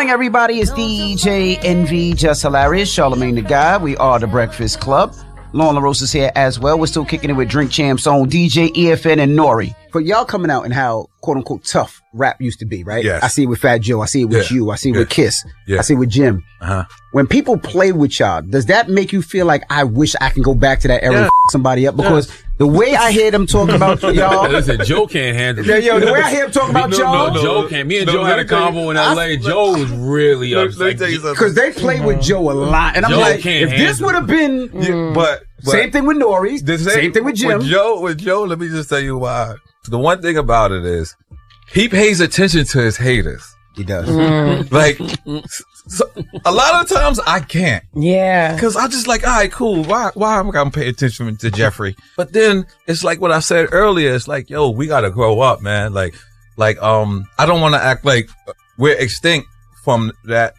morning, everybody. It's DJ Envy, Just Hilarious, Charlamagne the Guy. We are the Breakfast Club. Lauren LaRosa is here as well. We're still kicking it with Drink Champs on DJ EFN and Nori. For y'all coming out and how quote-unquote tough rap used to be, right? Yes. I see it with Fat Joe. I see it with you. I see it with Kiss. Yeah. I see it with Jim. Uh-huh. When people play with y'all, does that make you feel like I wish I can go back to that era and f somebody up? Because the way I hear them talk about y'all. Listen, Joe can't handle it. Yo, the way I hear him talk about y'all. No, Joe can't. Me and Joe had a combo in L.A. Joe was really upset. Because they play with Joe a lot. And I'm Joe like, can't if this would have been... But same thing with Nori. Same thing with Jim. With Joe, let me just tell you why. The one thing about it is he pays attention to his haters. He does. Like, so, a lot of times I can't. Yeah. Because I just like, all right, cool. Why am I going to pay attention to Jeffrey? But then it's like what I said earlier. It's like, yo, we got to grow up, man. Like, I don't want to act like we're extinct from that,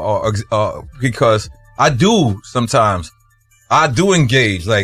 because I do sometimes. I do engage. Like,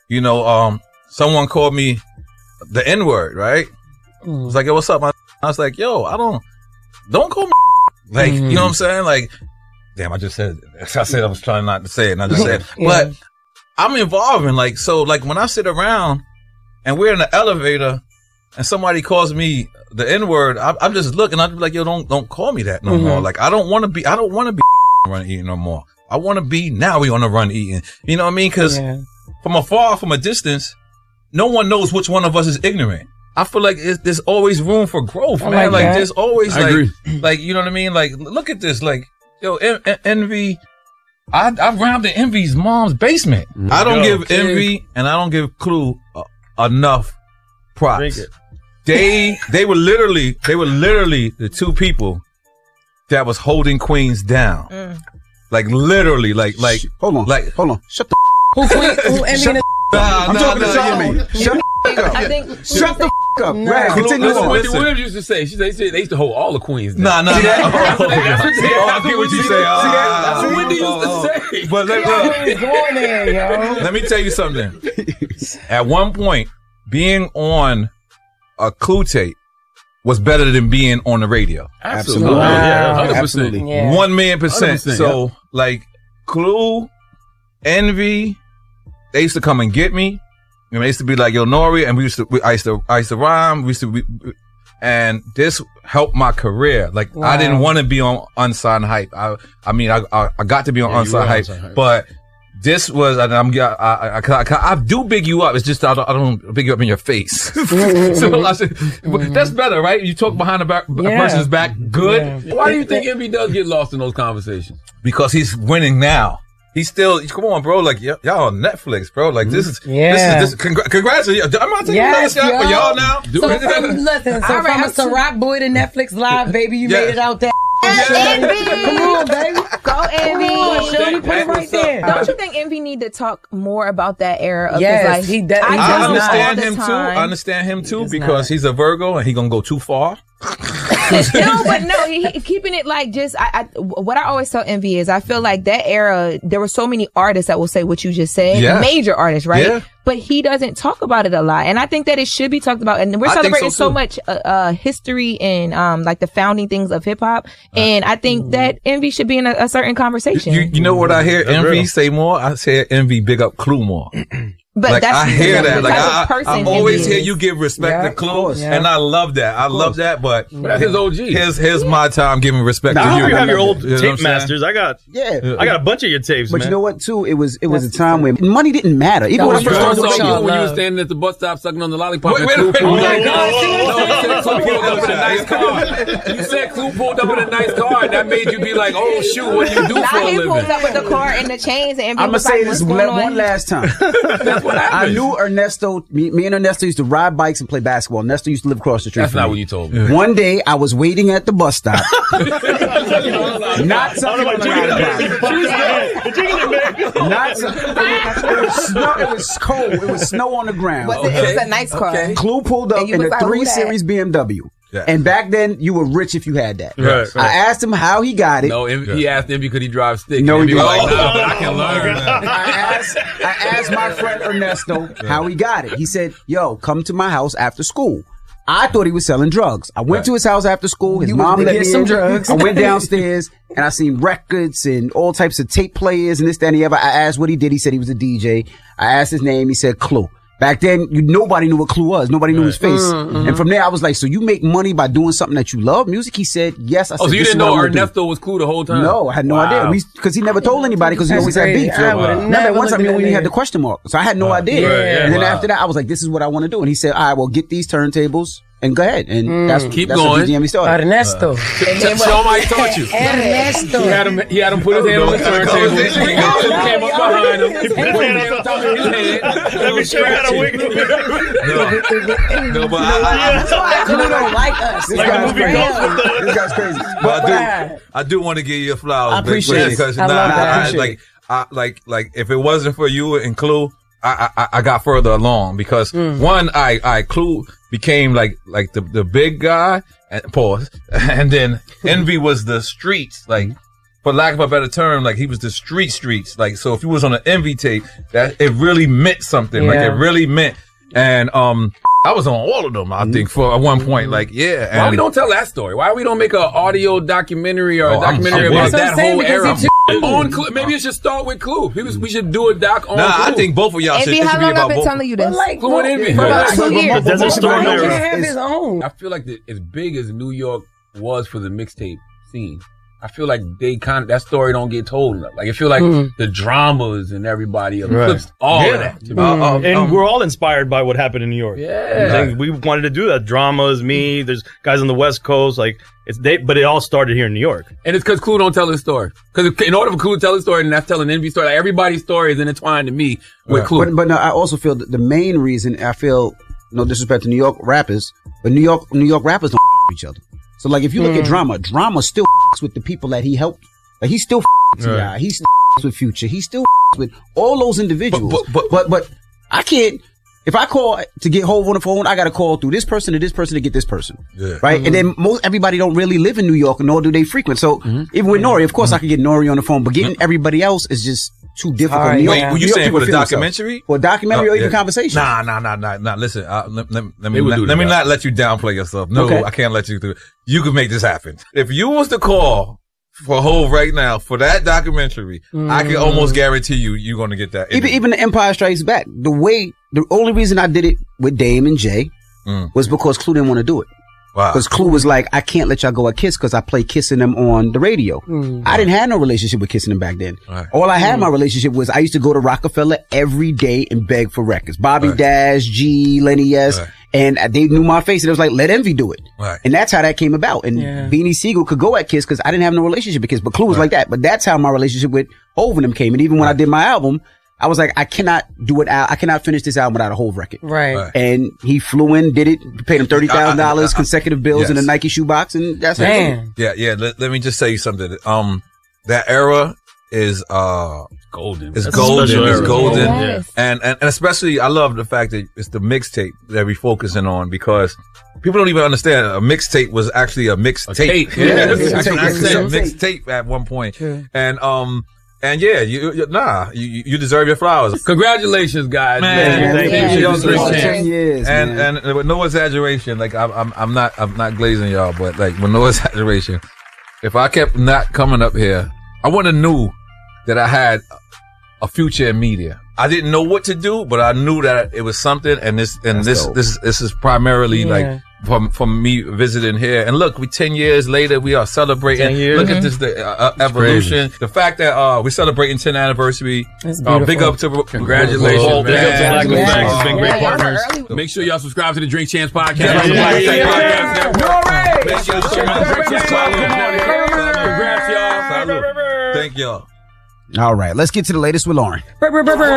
someone called me the N-word, right? It was like, yo, what's up? I was like, yo, don't call me like, you know what I'm saying? Like, damn, I just said it. I said I was trying not to say it, and I just said it. But I'm involving, like, so, like, when I sit around and we're in the elevator and somebody calls me the N-word, I'm just looking, I'm like, yo, don't call me that no more. Like, I don't want to be run eating no more. I want to be, now we on the run eating. You know what I mean? Because from afar, from a distance, no one knows which one of us is ignorant. I feel like there's always room for growth, man. Like there's always like, you know what I mean? Like, look at this. Like, yo, Envy, I robbed the Envy's mom's basement. I don't give Envy and I don't give Clue enough props. They were literally the two people that was holding Queens down. Like literally, like hold on. Shut the who Envy and I'm talking to Charlamagne. Shut the up. I think shut the up. Right, continue on. What Williams used to say. They used to hold all the queens. Nah. I get what you say. That's what Wendy used to say. But let me tell you something. At one point, being on a Clue tape was better than being on the radio. Absolutely. Yeah, 100%. Absolutely. 1,000,000%. So, like, Clue, Envy, they used to come and get me. And they used to be like, yo, Nori, and I used to rhyme. And this helped my career. Like, I didn't want to be on Unsigned Hype. I mean, I got to be on Unsigned Hype, but this was, I do big you up. It's just, I don't big you up in your face. So I said, that's better, right? You talk behind the back, person's back, good. Yeah. Why do you think Envy does get lost in those conversations? Because he's winning now. He's still, come on, bro. Like, y'all on Netflix, bro. Like, this is congratulations. I'm not taking another shot for y'all now. From a Ciroc boy to Netflix Live, baby, you made it out there. Envy. Come on, baby. Go Envy. Shorty, put it right there. Don't you think Envy need to talk more about that era of his life? He does. I understand him too. I understand him too because he's a Virgo and he gonna go too far. He keeping it like just what I always tell Envy is I feel like that era there were so many artists that will say what you just said, major artists, right? Yeah. But he doesn't talk about it a lot, and I think that it should be talked about. And we're celebrating so much history and like the founding things of hip hop, and I think that Envy should be in a certain conversation. You know what I hear Envy say more? I say Envy big up Clue more. But like, that's I hear that. Like I always hear you give respect to Clue, and I love that. I love that. But that's his OG. Here's my time giving respect to you. You have your old tape masters. I got a bunch of your tapes. But you know what? Too, it was a time when money didn't matter. Even when I first started when you were standing at the bus stop sucking on the lollipop. You said Clue pulled up in a nice car, and that made you be like, "Oh shoot, what do you do for a living?" He pulled up with the car and the chains, and I'm gonna say this one last time. I knew Ernesto. Me and Ernesto used to ride bikes and play basketball. Ernesto used to live across the street. That's not what you told me. One day, I was waiting at the bus stop. Not something on the It was cold. It was snow on the ground. It was a nice car. Okay. Clue pulled up in a 3 Series BMW. Yeah. And back then, you were rich if you had that. Right. I asked him how he got it. No, he asked him because he drives stick. No, he was like, nah, but I can learn. I asked my friend Ernesto how he got it. He said, yo, come to my house after school. I thought he was selling drugs. I went to his house after school. His mom let me get some drugs. I went downstairs and I seen records and all types of tape players and this, that, and the other. I asked what he did. He said he was a DJ. I asked his name. He said Clue. Back then, nobody knew what Clue was. Nobody knew his face. And from there, I was like, so you make money by doing something that you love? Music? He said, yes. I said, so you didn't know Ernesto was Clue the whole time? No, I had no idea. Because he never told anybody because he always had beef. Remember, one time when he had the question mark. So I had no idea. And then after that, I was like, this is what I want to do. And he said, all right, well, get these turntables. And go ahead. And that's going. What BGM started. Ernesto. Show him how he taught you. Ernesto. He had him put his hand on the turntable. He came up behind him. He put his hand on top of his head. Let me show you how to wiggle. No, but That's why Clue don't like us. This guy's crazy. But I do want to give you flowers. I appreciate it. Because I love that. like if it wasn't for you and Clue, I got further along because one, Clue became like the big guy and pause. And then Envy was the streets, like for lack of a better term, like he was the streets. Like, so if you was on an Envy tape, that it really meant something. Like it really meant. And, I was on all of them, I think, for at one point. Like, yeah. And why we don't tell that story? Why we don't make an audio documentary or a documentary about that whole era? On Clue. Maybe it should start with Clue. We should do a doc on Clue. I think both of y'all should. Envy, how long I've been telling you this? Clue and Envy. For about 2 years. There's a story He there. have his own. I feel like as big as New York was for the mixtape scene, I feel like that story don't get told enough. Like, I feel like the dramas and everybody eclipsed all of that. To me. And we're all inspired by what happened in New York. Yeah. We wanted to do that. Dramas, me, there's guys on the West Coast, like, but it all started here in New York. And it's because Clue don't tell his story. Because in order for Clue to tell his story, and that's telling Envy's story, like everybody's story is intertwined to me with Clue. But no, I also feel that the main reason, I feel, no disrespect to New York rappers, but New York rappers don't each other. So like if you look at Drama still with the people that he helped. Like he still with T.I. He still with Future. He still with all those individuals. But I can't. If I call to get Hov on the phone, I got to call through this person to this person to get this person. Yeah. Right? And then everybody don't really live in New York, nor do they frequent. So even with Nori, of course I could get Nori on the phone, but getting everybody else is just too difficult. Right, wait, were you saying for the documentary? For a documentary or even conversation? Nah. Listen, let me not let you downplay yourself. No, okay. I can't let you do it. You can make this happen. If you was to call for Hov right now for that documentary, I can almost guarantee you're going to get that. Even The Empire Strikes Back. The only reason I did it with Dame and Jay was because Clue didn't want to do it. Wow. Because Clue was like, I can't let y'all go at Kiss because I play Kissing them on the radio. I didn't have no relationship with Kissing them back then. Right. All I had my relationship was I used to go to Rockefeller every day and beg for records. Bobby Dash, G, Lenny S. Right. And they knew my face and it was like, let Envy do it. Right. And that's how that came about. And Beanie Siegel could go at Kiss because I didn't have no relationship with Kiss, but Clue was like that. But that's how my relationship with Hov and them came. And even when I did my album, I was like, I cannot do it out. I cannot finish this album without a Hov record. Right. And he flew in, did it, paid him $30,000 consecutive bills in a Nike shoebox, and that's it. Yeah. Let me just say something. That era is golden. It's golden. It's golden. Yes. And especially I love the fact that it's the mixtape that we're focusing on because people don't even understand a mixtape was actually a mixtape. Yeah, it's actually a mixtape at one point. True. And yeah, you deserve your flowers. Congratulations, guys. Man, thank you. 10 years, and with no exaggeration, like I'm not glazing y'all, but like with no exaggeration, if I kept not coming up here, I wouldn't have knew that I had a future in media. I didn't know what to do, but I knew that it was something, and this is primarily like from me visiting here. And look, 10 years later, we are celebrating. 10 years. Look at this, the evolution. The fact that we're celebrating 10th anniversary. Big up to congratulations. Big up to Black Lou Banks. It's been great partners. Make sure y'all subscribe to the Drink Champs podcast. Make sure you subscribe to the Drink Champs podcast. Congrats, y'all. Thank y'all. All right, let's get to the latest with Lauren. The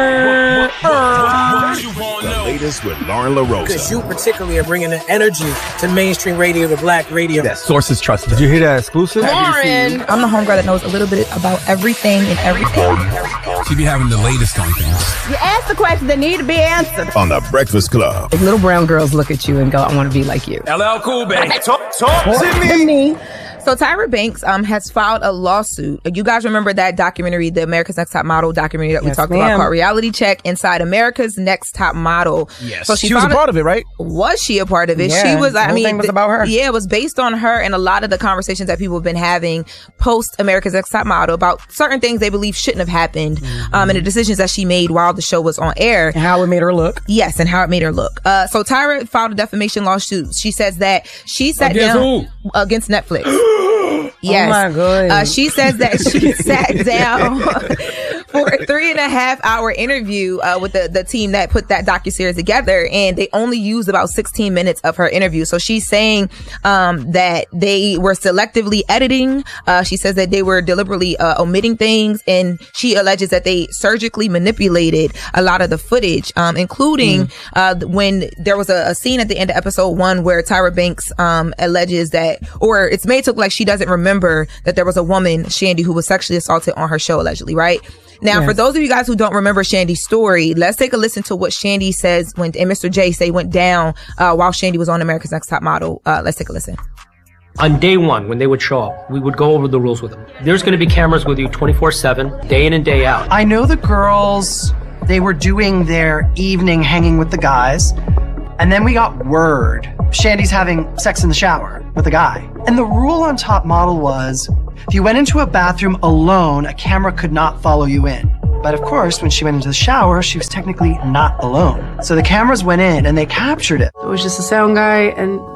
latest with Lauren LaRosa. Because you particularly are bringing the energy to mainstream radio, to black radio. That sources trusted. Did you hear that exclusive? Lauren! I'm the homegirl that knows a little bit about everything and everything. She be having the latest on things. You ask the questions that need to be answered. On the Breakfast Club. If little brown girls look at you and go, I want to be like you. LL Cool, baby. Talk to me. So Tyra Banks has filed a lawsuit. You guys remember that documentary, the America's Next Top Model documentary that we talked about called Reality Check Inside America's Next Top Model. Yes. So she was a part of it, right? Was she a part of it? Yeah, she was. I mean, it was about her. Yeah, it was based on her and a lot of the conversations that people have been having post America's Next Top Model about certain things they believe shouldn't have happened, and the decisions that she made while the show was on air. And how it made her look. Yes, and how it made her look. So Tyra filed a defamation lawsuit. She says that she sat down against Netflix. Yes. Oh my goodness. She says that she sat down for a 3.5-hour interview with the team that put that docuseries together, and they only used about 16 minutes of her interview. So she's saying that they were selectively editing. She says that they were deliberately omitting things, and she alleges that they surgically manipulated a lot of the footage, including when there was a scene at the end of episode 1 where Tyra Banks alleges that, or it's made to look like she doesn't remember that there was a woman, Shandy, who was sexually assaulted on her show, allegedly, right? Now, for those of you guys who don't remember Shandy's story, let's take a listen to what Shandy says and Mr. J say went down while Shandy was on America's Next Top Model. Let's take a listen. On day 1, when they would show up, we would go over the rules with them. There's going to be cameras with you 24/7, day in and day out. I know the girls, they were doing their evening hanging with the guys, and then we got word Shandy's having sex in the shower with a guy. And the rule on Top Model was, if you went into a bathroom alone, a camera could not follow you in. But of course, when she went into the shower, she was technically not alone. So the cameras went in and they captured it. It was just a sound guy and